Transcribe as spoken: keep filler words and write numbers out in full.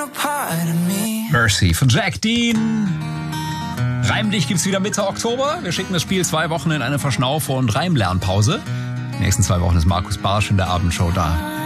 Mercy von Jack Dean. Reimlich gibt's wieder Mitte Oktober. Wir schicken das Spiel zwei Wochen in eine Verschnaufe- und Reimlernpause. Die nächsten zwei Wochen ist Markus Barsch in der Abendshow da.